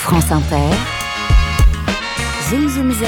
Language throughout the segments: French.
France Inter, Zoom Zoom Zen,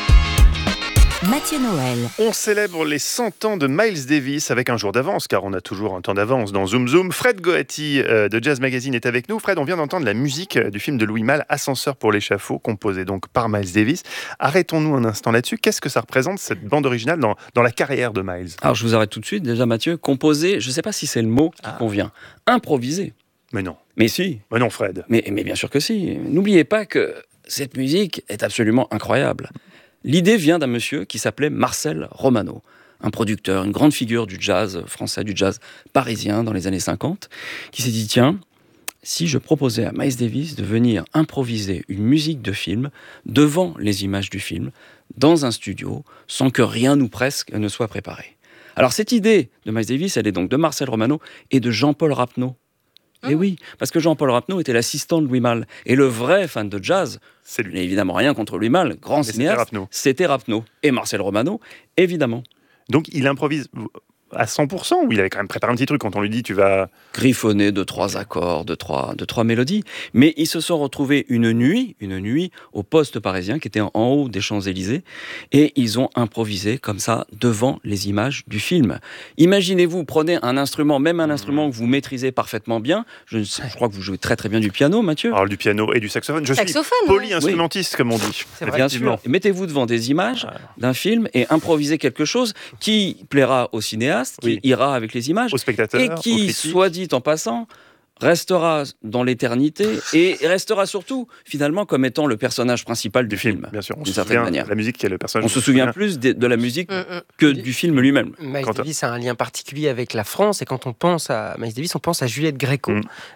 Mathieu Noël. On célèbre les 100 ans de Miles Davis avec un jour d'avance, car on a toujours un temps d'avance dans Zoom Zoom. Fred Goati de Jazz Magazine est avec nous. Fred, on vient d'entendre la musique du film de Louis Malle, Ascenseur pour l'échafaud, composé donc par Miles Davis. Arrêtons-nous un instant là-dessus. Qu'est-ce que ça représente, cette bande originale, dans la carrière de Miles ? Alors je vous arrête tout de suite. Déjà Mathieu, composer, je ne sais pas si c'est le mot qui convient. Improviser. Mais non. Mais si. Mais non, Fred. Mais bien sûr que si. N'oubliez pas que cette musique est absolument incroyable. L'idée vient d'un monsieur qui s'appelait Marcel Romano, un producteur, une grande figure du jazz français, du jazz parisien dans les années 50, qui s'est dit, tiens, si je proposais à Miles Davis de venir improviser une musique de film devant les images du film, dans un studio, sans que rien ou presque ne soit préparé. Alors cette idée de Miles Davis, elle est donc de Marcel Romano et de Jean-Paul Rapneau. Et oui, parce que Jean-Paul Rapneau était l'assistant de Louis Malle. Et le vrai fan de jazz, c'est lui. Il n'a évidemment rien contre Louis Malle, grand cinéaste, c'était Rapneau. Et Marcel Romano, évidemment. Donc il improvise à 100%, ou il avait quand même préparé un petit truc quand on lui dit tu vas... griffonner de 3 accords, de trois mélodies. Mais ils se sont retrouvés une nuit au poste parisien qui était en haut des Champs-Élysées et ils ont improvisé comme ça devant les images du film. Imaginez-vous, prenez un instrument, même un instrument que vous maîtrisez parfaitement bien. Je crois que vous jouez très très bien du piano, Mathieu. Alors du piano et du saxophone. Je suis polyinstrumentiste, comme on dit. C'est vrai, bien sûr. Et mettez-vous devant des images d'un film et improvisez quelque chose qui plaira au cinéaste, qui ira avec les images, aux spectateurs, et qui, soit dit en passant, restera dans l'éternité et restera surtout, finalement, comme étant le personnage principal du film. Bien sûr, d'une certaine manière. La musique qui est le personnage. On se souvient plus de la musique que du film lui-même. Miles Davis a un lien particulier avec la France, et quand on pense à Miles Davis, on pense à Juliette Gréco.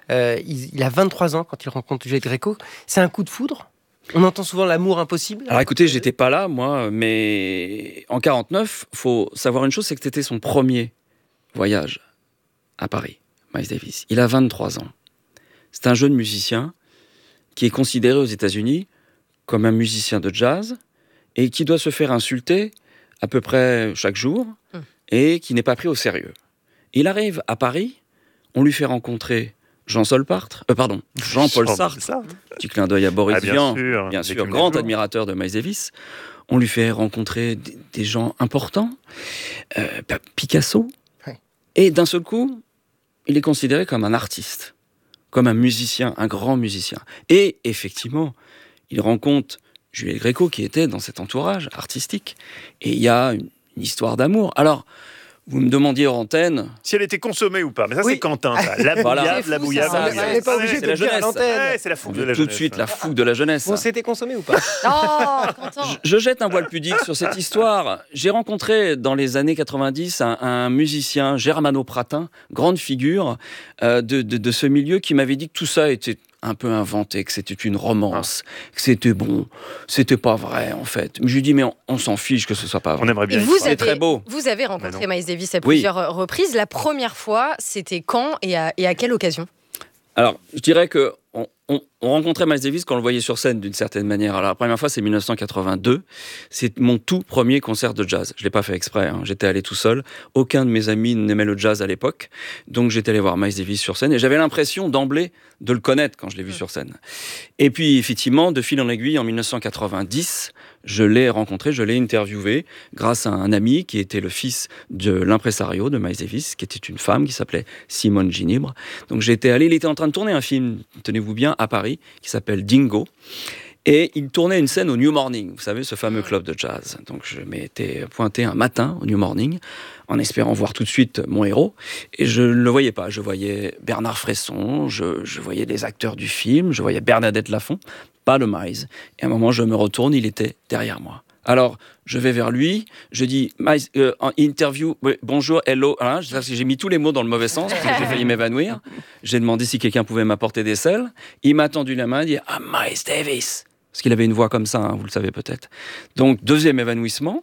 Il a 23 ans quand il rencontre Juliette Gréco. C'est un coup de foudre ? On entend souvent l'amour impossible. Alors écoutez, j'étais pas là, moi, mais en 49, faut savoir une chose, c'est que c'était son premier voyage à Paris, Miles Davis. Il a 23 ans. C'est un jeune musicien qui est considéré aux États-Unis comme un musicien de jazz et qui doit se faire insulter à peu près chaque jour et qui n'est pas pris au sérieux. Il arrive à Paris, on lui fait rencontrer Jean-Paul Sartre, petit clin d'œil à Boris Vian, bien sûr, grand admirateur de Miles Davis. On lui fait rencontrer des gens importants, Picasso, et d'un seul coup, il est considéré comme un artiste, comme un musicien, un grand musicien. Et effectivement, il rencontre Juliette Gréco qui était dans cet entourage artistique, et il y a une histoire d'amour. Alors, vous me demandiez hors antenne... si elle était consommée ou pas. Mais ça, c'est Quentin, ça. La bouillade. Elle n'est pas obligée de le dire à l'antenne. C'est la fougue de la jeunesse. Tout de suite, la fougue de la jeunesse. Bon, c'était consommé ou pas ? Oh, Quentin. Je jette un voile pudique sur cette histoire. J'ai rencontré, dans les années 90, un musicien, Germano Pratin, grande figure de ce milieu, qui m'avait dit que tout ça était un peu inventé, que c'était une romance, que c'était pas vrai en fait. Mais je lui dis, mais on s'en fiche que ce soit pas vrai. On aimerait bien. C'est très beau. Vous avez rencontré Miles Davis à plusieurs reprises. La première fois, c'était quand et à quelle occasion ? Alors, je dirais que on rencontrait Miles Davis quand on le voyait sur scène d'une certaine manière. Alors la première fois, c'est 1982. C'est mon tout premier concert de jazz. Je l'ai pas fait exprès. J'étais allé tout seul. Aucun de mes amis n'aimait le jazz à l'époque, donc j'étais allé voir Miles Davis sur scène et j'avais l'impression d'emblée de le connaître quand je l'ai vu sur scène. Et puis effectivement, de fil en aiguille, en 1990, je l'ai rencontré, je l'ai interviewé grâce à un ami qui était le fils de l'impresario de Miles Davis, qui était une femme qui s'appelait Simone Ginibre. Donc j'étais allé, il était en train de tourner un film, tenez-vous bien, à Paris, qui s'appelle Dingo. Et il tournait une scène au New Morning, vous savez, ce fameux club de jazz. Donc je m'étais pointé un matin au New Morning, en espérant voir tout de suite mon héros. Et je ne le voyais pas. Je voyais Bernard Fresson, je voyais les acteurs du film, je voyais Bernadette Lafont, pas le Miles. Et à un moment, je me retourne, il était derrière moi. Alors, je vais vers lui, je dis, Miles, en interview, bonjour, hello, j'ai mis tous les mots dans le mauvais sens, parce que j'ai failli m'évanouir. J'ai demandé si quelqu'un pouvait m'apporter des sels. Il m'a tendu la main, il dit, Miles Davis. Parce qu'il avait une voix comme ça, vous le savez peut-être. Donc, deuxième évanouissement.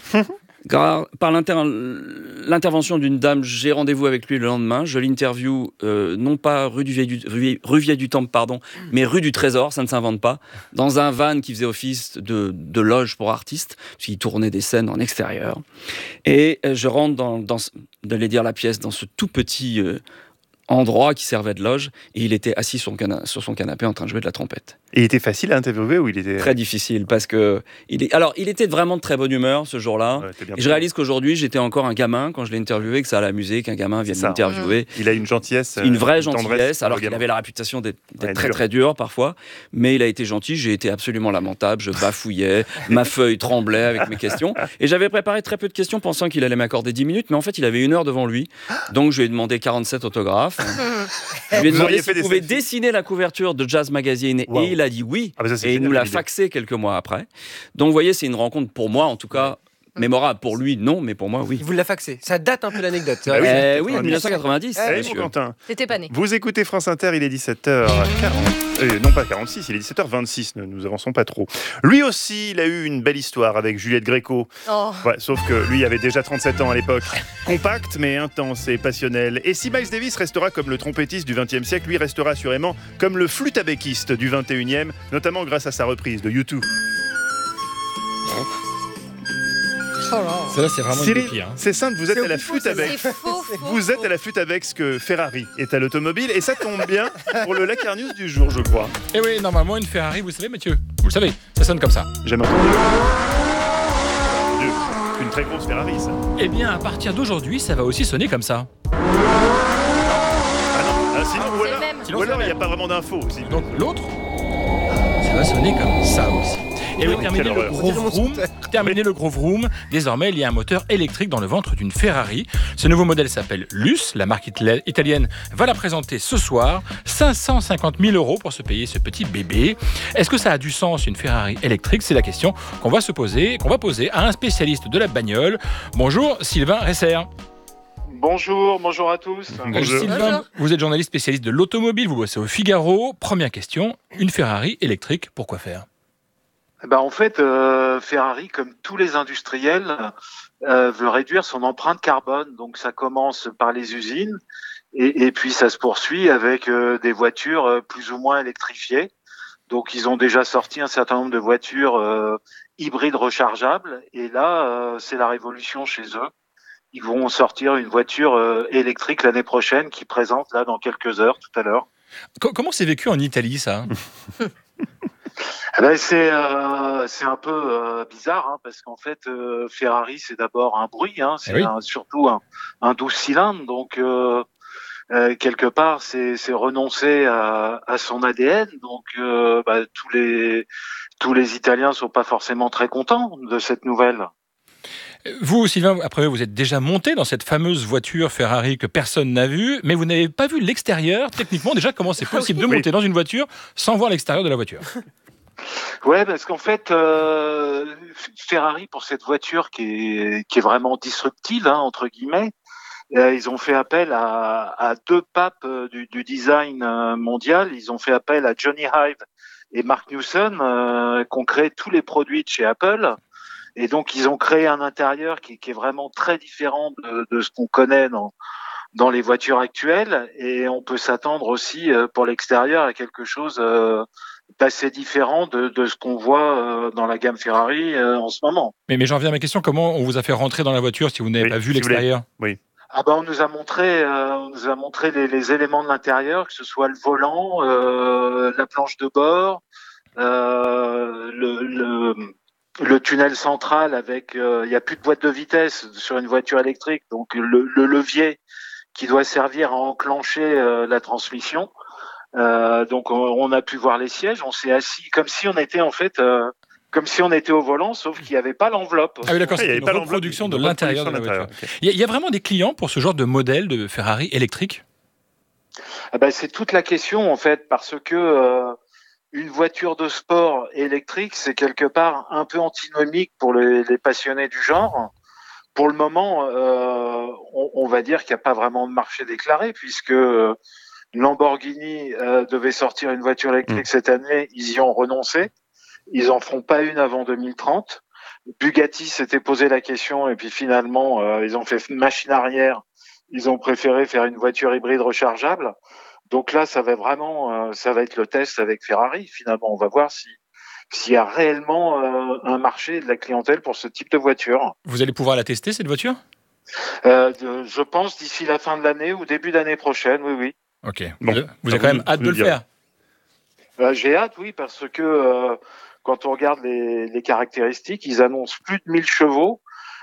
Par l'intervention d'une dame, j'ai rendez-vous avec lui le lendemain. Je l'interview, non pas rue Vieille du Temple, mais rue du Trésor, ça ne s'invente pas, dans un van qui faisait office de loge pour artistes, puisqu'il tournait des scènes en extérieur. Et je rentre j'allais dire la pièce, dans ce tout petit endroit qui servait de loge, et il était assis sur son canapé en train de jouer de la trompette. Et il était facile à interviewer ou il était... Très difficile, parce que... il était vraiment de très bonne humeur ce jour-là. Ouais, et je réalise qu'aujourd'hui, j'étais encore un gamin quand je l'ai interviewé, que ça l'amusait qu'un gamin vienne m'interviewer. Il a une gentillesse. Une vraie gentillesse, alors qu'il avait la réputation d'être très très dur parfois. Mais il a été gentil, j'ai été absolument lamentable, je bafouillais, ma feuille tremblait avec mes questions. Et j'avais préparé très peu de questions pensant qu'il allait m'accorder 10 minutes, mais en fait, il avait 1 heure devant lui. Donc je lui ai demandé 47 autographes. Je lui ai demandé s'il pouvait dessiner la couverture de Jazz Magazine, et il a dit oui. Et il nous l'a faxé quelques mois après. Donc vous voyez, c'est une rencontre pour moi, en tout cas, mémorable. Pour lui, non, mais pour moi, oui. Il vous l'a faxé. Ça date un peu l'anecdote. Oui, en 1990. Mon Quentin. T'étais pas né. Vous écoutez France Inter, il est 17h40. Non pas 46, il est 17h26, nous avançons pas trop. Lui aussi, il a eu une belle histoire avec Juliette Gréco. Ouais, sauf que lui avait déjà 37 ans à l'époque. Compact mais intense et passionnel. Et si Miles Davis restera comme le trompettiste du XXe siècle, lui restera assurément comme le flûte-à-béquiste du XXIe, notamment grâce à sa reprise de U2. Celle-là, c'est vraiment une des pires. C'est simple, vous êtes à la flûte à bec. Vous êtes à la flûte à bec ce que Ferrari est à l'automobile, et ça tombe bien pour le Lakar News du jour, je crois. Et oui, normalement, une Ferrari, vous savez, Mathieu, vous le savez, ça sonne comme ça. Jamais entendu. Une très grosse Ferrari, ça. Eh bien, à partir d'aujourd'hui, ça va aussi sonner comme ça. Sinon, ou alors il n'y a pas vraiment d'infos. Donc l'autre, ça va sonner comme ça aussi. Et oui, terminé le gros vroom. Désormais, il y a un moteur électrique dans le ventre d'une Ferrari. Ce nouveau modèle s'appelle Luce. La marque italienne va la présenter ce soir. 550 000 € pour se payer ce petit bébé. Est-ce que ça a du sens, une Ferrari électrique? C'est la question qu'on va poser à un spécialiste de la bagnole. Bonjour, Sylvain Resser. Bonjour à tous. Bonjour. Sylvain, vous êtes journaliste spécialiste de l'automobile, vous bossez au Figaro. Première question, une Ferrari électrique, pourquoi faire? En fait, Ferrari, comme tous les industriels, veut réduire son empreinte carbone. Donc ça commence par les usines et puis ça se poursuit avec des voitures plus ou moins électrifiées. Donc ils ont déjà sorti un certain nombre de voitures hybrides rechargeables et là, c'est la révolution chez eux. Ils vont sortir une voiture électrique l'année prochaine qui présente là dans quelques heures, tout à l'heure. Comment c'est vécu en Italie, ça? C'est un peu bizarre parce qu'en fait Ferrari c'est d'abord un bruit, c'est surtout un 12 cylindres, donc quelque part c'est renoncer à son ADN, donc tous les Italiens sont pas forcément très contents de cette nouvelle. Vous, Sylvain, après vous êtes déjà monté dans cette fameuse voiture Ferrari que personne n'a vue, mais vous n'avez pas vu l'extérieur. Techniquement, déjà, comment c'est possible de monter dans une voiture sans voir l'extérieur de la voiture? Ouais, parce qu'en fait, Ferrari, pour cette voiture qui est vraiment disruptive, entre guillemets, ils ont fait appel à 2 papes du design mondial. Ils ont fait appel à Johnny Ive et Mark Newson, qui ont créé tous les produits de chez Apple. Et donc, ils ont créé un intérieur qui est vraiment très différent de ce qu'on connaît dans les voitures actuelles. Et on peut s'attendre aussi, pour l'extérieur, à quelque chose d'assez différent de ce qu'on voit dans la gamme Ferrari en ce moment. Mais j'en viens à ma question, comment on vous a fait rentrer dans la voiture si vous n'avez pas vu l'extérieur? Oui. On nous a montré les éléments de l'intérieur, que ce soit le volant, la planche de bord, le tunnel central avec, il y a plus de boîte de vitesse sur une voiture électrique, donc le levier qui doit servir à enclencher la transmission. Donc on a pu voir les sièges, on s'est assis comme si on était au volant, sauf qu'il n'y avait pas l'enveloppe. Ah oui, d'accord, c'est une reproduction de l'intérieur de la voiture. Okay. Il y a vraiment des clients pour ce genre de modèle de Ferrari électrique? C'est toute la question en fait, parce que une voiture de sport électrique, c'est quelque part un peu antinomique pour les passionnés du genre. Pour le moment, on va dire qu'il n'y a pas vraiment de marché déclaré, puisque Lamborghini devait sortir une voiture électrique cette année, ils y ont renoncé. Ils en feront pas une avant 2030. Bugatti s'était posé la question et puis finalement, ils ont fait machine arrière. Ils ont préféré faire une voiture hybride rechargeable. Donc là, ça va être le test avec Ferrari. Finalement, on va voir s'il y a réellement un marché de la clientèle pour ce type de voiture. Vous allez pouvoir la tester, cette voiture? Je pense d'ici la fin de l'année ou début d'année prochaine, oui. Ok. Bon, vous avez quand même hâte de le faire. J'ai hâte, oui, parce que quand on regarde les caractéristiques, ils annoncent plus de 1000 chevaux.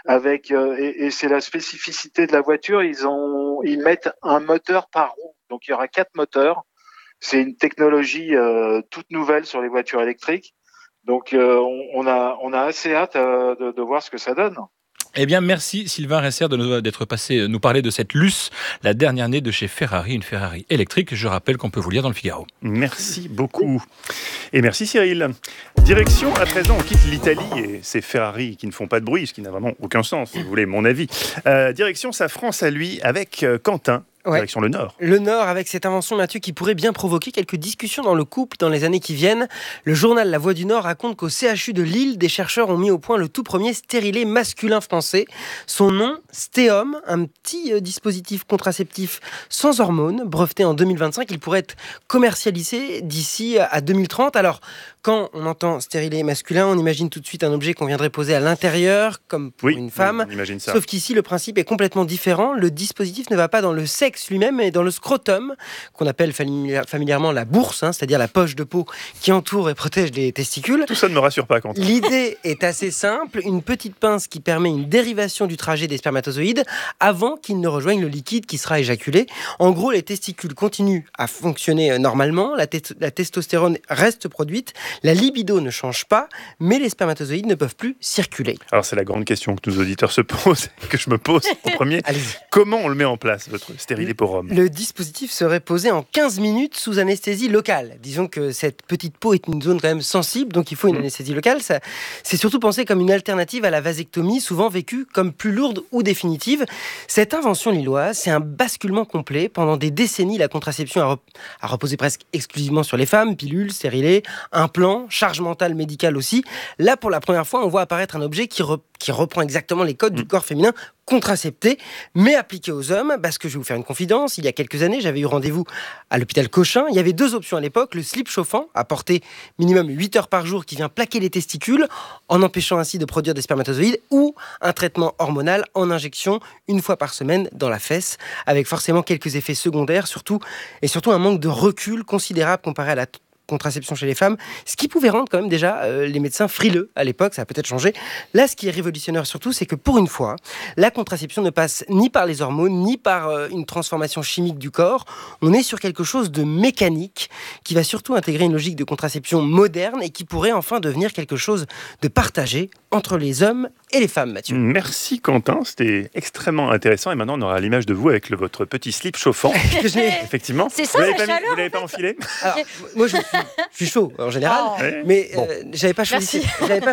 Et c'est la spécificité de la voiture, ils mettent un moteur par roue. Donc il y aura 4 moteurs. C'est une technologie toute nouvelle sur les voitures électriques. Donc on a assez hâte de voir ce que ça donne. Eh bien, merci Sylvain Resser d'être passé nous parler de cette Luce, la dernière née de chez Ferrari, une Ferrari électrique. Je rappelle qu'on peut vous lire dans le Figaro. Merci beaucoup. Et merci Cyril. Direction, à présent, on quitte l'Italie et ces Ferrari qui ne font pas de bruit, ce qui n'a vraiment aucun sens, si vous voulez mon avis. Direction sa France à lui avec Quentin. Ouais. Direction le Nord. Le Nord, avec cette invention, Mathieu, qui pourrait bien provoquer quelques discussions dans le couple dans les années qui viennent. Le journal La Voix du Nord raconte qu'au CHU de Lille, des chercheurs ont mis au point le tout premier stérilet masculin français. Son nom, Stéom, un petit dispositif contraceptif sans hormones, breveté en 2025. Il pourrait être commercialisé d'ici à 2030. Alors, quand on entend stérilet masculin, on imagine tout de suite un objet qu'on viendrait poser à l'intérieur, comme pour une femme. On imagine ça. Sauf qu'ici, le principe est complètement différent. Le dispositif ne va pas dans le sexe lui-même, mais dans le scrotum, qu'on appelle familièrement la bourse, c'est-à-dire la poche de peau qui entoure et protège les testicules. Tout ça ne me rassure pas, Quentin. L'idée est assez simple, une petite pince qui permet une dérivation du trajet des spermatozoïdes avant qu'ils ne rejoignent le liquide qui sera éjaculé. En gros, les testicules continuent à fonctionner normalement, la testostérone reste produite, la libido ne change pas, mais les spermatozoïdes ne peuvent plus circuler. Alors c'est la grande question que nos auditeurs se posent, que je me pose en premier. Comment on le met en place, votre stérilet pour hommes ? Le dispositif serait posé en 15 minutes sous anesthésie locale. Disons que cette petite peau est une zone quand même sensible, donc il faut une anesthésie locale. C'est surtout pensé comme une alternative à la vasectomie, souvent vécue comme plus lourde ou définitive. Cette invention lilloise, c'est un basculement complet. Pendant des décennies, la contraception a reposé presque exclusivement sur les femmes, pilules, stérilés, implants, charge mentale médicale aussi. Là, pour la première fois, on voit apparaître un objet qui reprend exactement les codes du corps féminin, contracepté, mais appliqué aux hommes, parce que je vais vous faire une confidence, il y a quelques années, j'avais eu rendez-vous à l'hôpital Cochin, il y avait 2 options à l'époque, le slip chauffant, à porter minimum 8 heures par jour, qui vient plaquer les testicules, en empêchant ainsi de produire des spermatozoïdes, ou un traitement hormonal en injection, 1 fois par semaine, dans la fesse, avec forcément quelques effets secondaires, surtout un manque de recul considérable comparé à la contraception chez les femmes, ce qui pouvait rendre quand même déjà les médecins frileux à l'époque, ça a peut-être changé. Là, ce qui est révolutionnaire surtout, c'est que pour une fois, la contraception ne passe ni par les hormones, ni par une transformation chimique du corps. On est sur quelque chose de mécanique qui va surtout intégrer une logique de contraception moderne et qui pourrait enfin devenir quelque chose de partagé entre les hommes et les femmes, Mathieu. Merci Quentin, c'était extrêmement intéressant. Et maintenant, on aura l'image de vous avec votre petit slip chauffant. Effectivement. C'est ça, vous l'avez pas enfilé ? Alors, moi, je suis chaud en général, mais j'avais pas choisi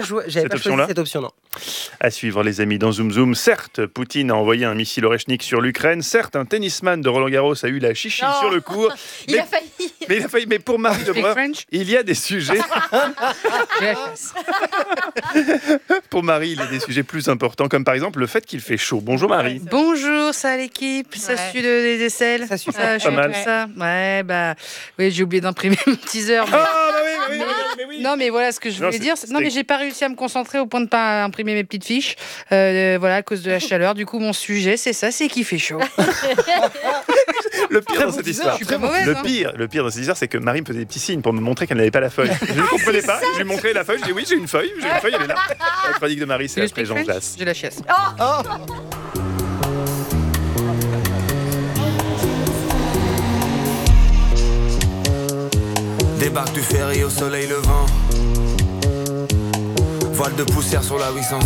cette option, non. À suivre, les amis, dans Zoom Zoom. Certes, Poutine a envoyé un missile Oreshnik sur l'Ukraine. Certes, un tennisman de Roland-Garros a eu la chichi sur le court. Il a failli. Mais pour Marie Lebrun, il y a des sujets. Pour Marie, il y a des sujets plus importants, comme par exemple le fait qu'il fait chaud. Bonjour Marie. Bonjour, ça l'équipe, ça suit des aisselles. Ça suit pas mal. Ça. Ouais, oui, j'ai oublié d'imprimer mon teaser. Mais... Non, mais voilà ce que je voulais dire. Non, mais j'ai pas réussi à me concentrer au point de pas imprimer mes petites fiches. Voilà, à cause de la chaleur. Du coup, mon sujet, c'est ça, c'est qu'il fait chaud. Le pire dans cette histoire, je suis pas mauvaise, le pire dans cette histoire, c'est que Marie me faisait des petits signes pour me montrer qu'elle n'avait pas la feuille. Je ne comprenais pas. Je lui montrais la feuille. Je dis oui, j'ai une feuille, elle est là. La chronique de Marie, c'est après Jean Glace. J'ai la chiasse. Débarque du ferry au soleil levant. Voile de poussière sur la 801.